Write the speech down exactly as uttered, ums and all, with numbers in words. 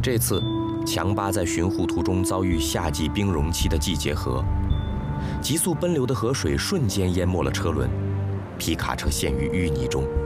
这次，强巴在巡护途中遭遇夏季冰融期的季节河，急速奔流的河水瞬间淹没了车轮，皮卡车陷于淤泥中。